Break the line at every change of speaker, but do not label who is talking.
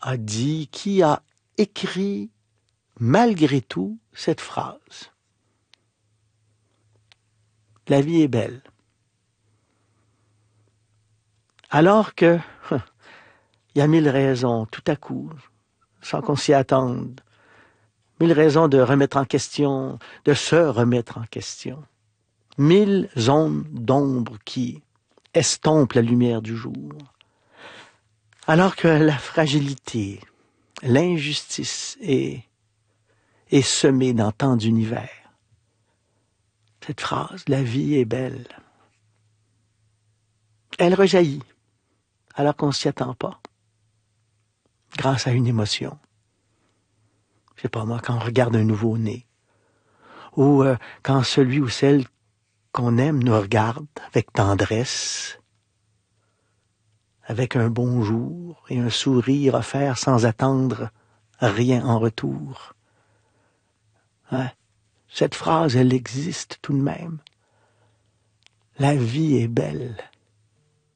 a dit, qui a écrit malgré tout cette phrase? La vie est belle. Alors que il y a 1000 raisons, tout à coup, sans qu'on s'y attende, 1000 raisons de remettre en question, de se remettre en question. 1000 zones d'ombre qui estompent la lumière du jour. Alors que la fragilité, l'injustice est semée dans tant d'univers. Cette phrase, la vie est belle, elle rejaillit alors qu'on ne s'y attend pas, grâce à une émotion. Je sais pas moi, quand on regarde un nouveau-né, ou quand celui ou celle qu'on aime nous regarde avec tendresse, avec un bonjour et un sourire offert sans attendre rien en retour. Hein? Cette phrase, elle existe tout de même. La vie est belle.